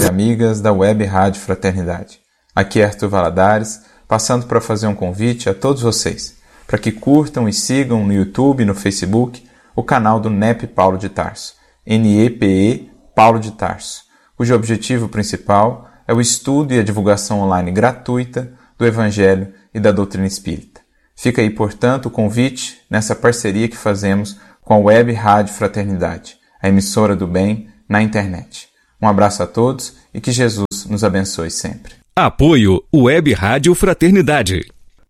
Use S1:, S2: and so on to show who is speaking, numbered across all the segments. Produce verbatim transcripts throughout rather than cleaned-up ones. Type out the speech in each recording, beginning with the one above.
S1: e amigas da Web Rádio Fraternidade. Aqui é Arthur Valadares, passando para fazer um convite a todos vocês, para que curtam e sigam no YouTube e no Facebook o canal do N E P Paulo de Tarso, N E P E Paulo de Tarso, cujo objetivo principal é o estudo e a divulgação online gratuita do Evangelho e da doutrina espírita. Fica aí, portanto, o convite nessa parceria que fazemos com a Web Rádio Fraternidade, a emissora do bem na internet. Um abraço a todos e que Jesus nos abençoe sempre.
S2: Apoio Web Rádio Fraternidade.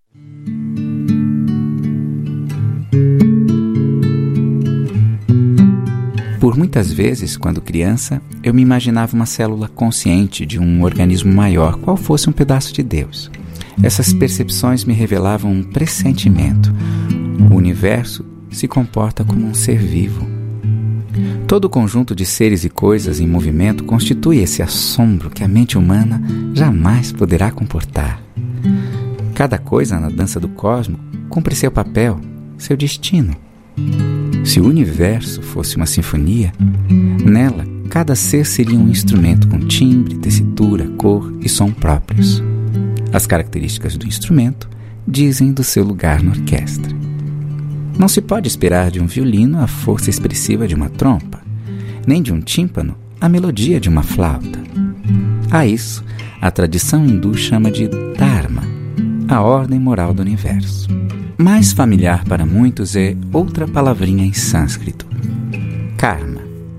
S3: Por muitas vezes, quando criança, eu me imaginava uma célula consciente de um organismo maior, qual fosse um pedaço de Deus. Essas percepções me revelavam um pressentimento. O universo se comporta como um ser vivo. Todo o conjunto de seres e coisas em movimento constitui esse assombro que a mente humana jamais poderá comportar. Cada coisa na dança do cosmos cumpre seu papel, seu destino. Se o universo fosse uma sinfonia, nela cada ser seria um instrumento com timbre, tessitura, cor e som próprios. As características do instrumento dizem do seu lugar na orquestra. Não se pode esperar de um violino a força expressiva de uma trompa, nem de um tímpano a melodia de uma flauta. A isso, a tradição hindu chama de Dharma, a ordem moral do universo. Mais familiar para muitos é outra palavrinha em sânscrito, karma.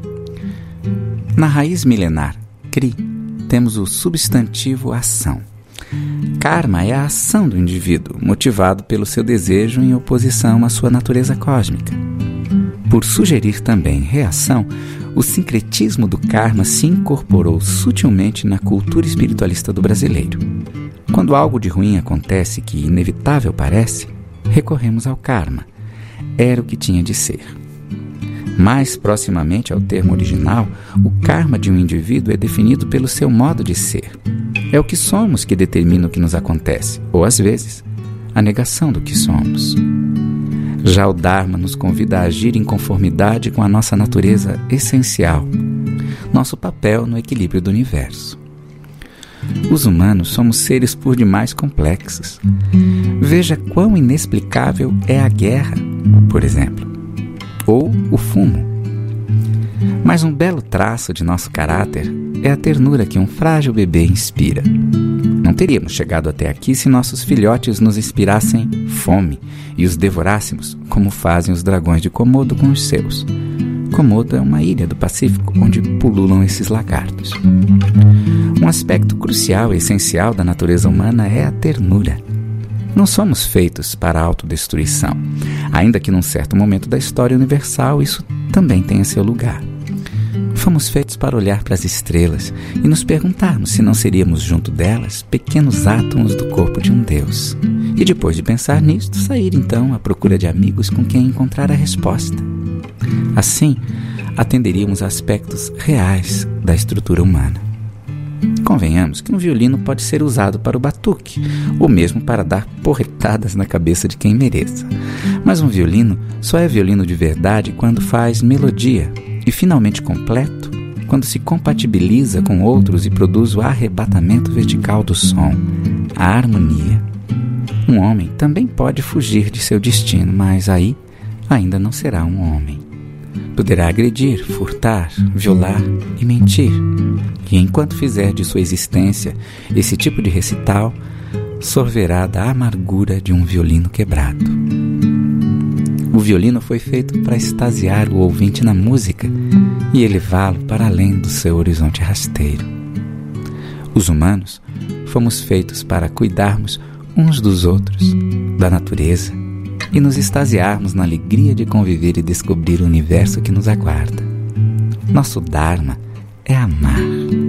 S3: Na raiz milenar, kri, temos o substantivo ação. Karma é a ação do indivíduo, motivado pelo seu desejo em oposição à sua natureza cósmica. Por sugerir também reação, o sincretismo do karma se incorporou sutilmente na cultura espiritualista do brasileiro. Quando algo de ruim acontece que inevitável parece, recorremos ao karma. Era o que tinha de ser. Mais proximamente ao termo original, o karma de um indivíduo é definido pelo seu modo de ser. É o que somos que determina o que nos acontece, ou às vezes, a negação do que somos. Já o Dharma nos convida a agir em conformidade com a nossa natureza essencial, nosso papel no equilíbrio do universo. Os humanos somos seres por demais complexos. Veja quão inexplicável é a guerra, por exemplo, ou o fumo. Mas um belo traço de nosso caráter é a ternura que um frágil bebê inspira. Não teríamos chegado até aqui se nossos filhotes nos inspirassem fome e os devorássemos, como fazem os dragões de Komodo com os seus. Komodo é uma ilha do Pacífico onde pululam esses lagartos. Um aspecto crucial e essencial da natureza humana é a ternura. Não somos feitos para a autodestruição, ainda que num certo momento da história universal isso também tenha seu lugar. Fomos feitos para olhar para as estrelas e nos perguntarmos se não seríamos junto delas pequenos átomos do corpo de um Deus. E depois de pensar nisto, sair então à procura de amigos com quem encontrar a resposta. Assim, atenderíamos a aspectos reais da estrutura humana. Convenhamos que um violino pode ser usado para o batuque, ou mesmo para dar porretadas na cabeça de quem mereça. Mas um violino só é violino de verdade quando faz melodia, e finalmente completo quando se compatibiliza com outros e produz o arrebatamento vertical do som, a harmonia. Um homem também pode fugir de seu destino, mas aí ainda não será um homem. Poderá agredir, furtar, violar e mentir. E enquanto fizer de sua existência esse tipo de recital, sorverá da amargura de um violino quebrado. O violino foi feito para extasiar o ouvinte na música e elevá-lo para além do seu horizonte rasteiro. Os humanos fomos feitos para cuidarmos uns dos outros, da natureza, e nos extasiarmos na alegria de conviver e descobrir o universo que nos aguarda. Nosso Dharma é amar.